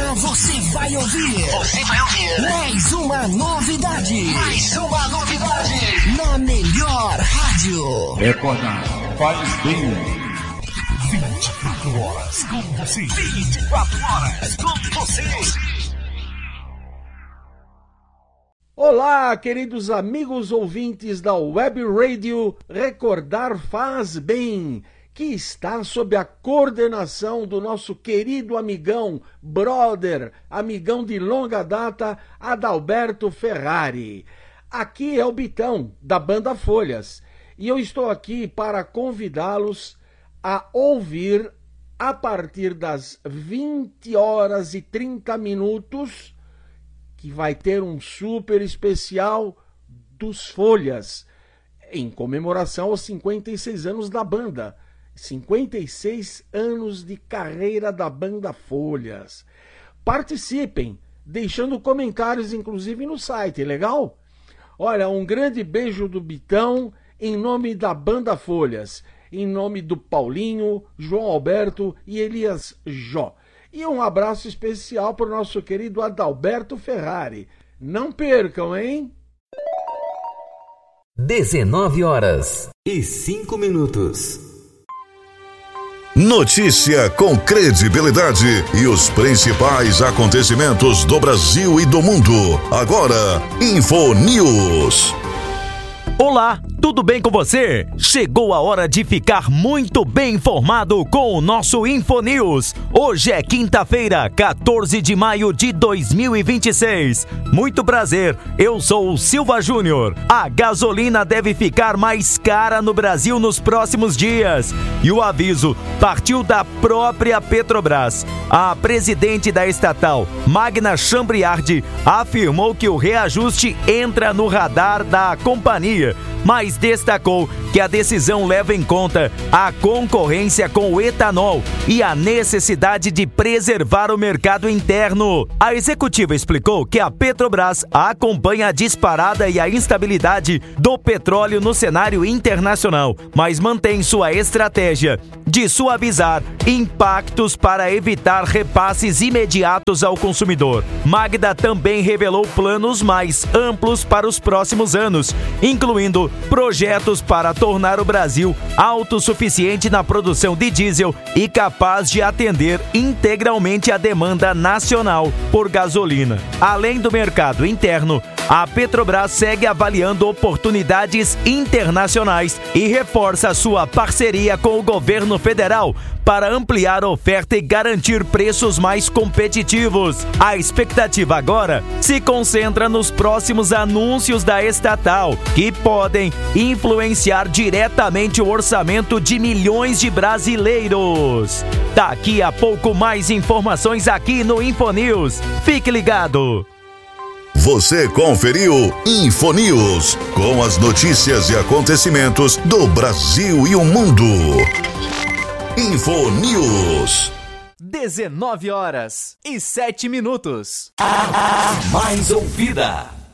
Agora você vai ouvir. Mais uma novidade. Na melhor rádio. Recordar faz bem. 24 horas com você. 24 horas com você. Olá, queridos amigos ouvintes da Web Radio Recordar Faz Bem, que está sob a coordenação do nosso querido amigão, brother, amigão de longa data, Adalberto Ferrari. Aqui é o Bitão, da Banda Folhas, e eu estou aqui para convidá-los a ouvir, a partir das 20 horas e 30 minutos, que vai ter um super especial dos Folhas, em comemoração aos 56 anos da banda. 56 anos de carreira da Banda Folhas. Participem, deixando comentários, inclusive, no site, legal? Olha, um grande beijo do Bitão, em nome da Banda Folhas, em nome do Paulinho, João Alberto e Elias Jó. E um abraço especial para o nosso querido Adalberto Ferrari. Não percam, hein? 19 horas e 5 minutos. Notícia com credibilidade e os principais acontecimentos do Brasil e do mundo. Agora, InfoNews. Olá, tudo bem com você? Chegou a hora de ficar muito bem informado com o nosso InfoNews. Hoje é quinta-feira, 14 de maio de 2026. Muito prazer, eu sou o Silva Júnior. A gasolina deve ficar mais cara no Brasil nos próximos dias. E o aviso partiu da própria Petrobras. A presidente da estatal, Magna Chambriardi, afirmou que o reajuste entra no radar da companhia, mas destacou que a decisão leva em conta a concorrência com o etanol e a necessidade de preservar o mercado interno. A executiva explicou que a Petrobras acompanha a disparada e a instabilidade do petróleo no cenário internacional, mas mantém sua estratégia de suavizar impactos para evitar repasses imediatos ao consumidor. Magda também revelou planos mais amplos para os próximos anos, incluindo projetos para tornar o Brasil autossuficiente na produção de diesel e capaz de atender integralmente a demanda nacional por gasolina. Além do mercado interno, a Petrobras segue avaliando oportunidades internacionais e reforça sua parceria com o governo federal para ampliar a oferta e garantir preços mais competitivos. A expectativa agora se concentra nos próximos anúncios da estatal, que podem influenciar diretamente o orçamento de milhões de brasileiros. Daqui a pouco mais informações aqui no InfoNews. Fique ligado! Você conferiu InfoNews, com as notícias e acontecimentos do Brasil e o mundo. InfoNews. 19 horas e 7 minutos. A mais ouvida.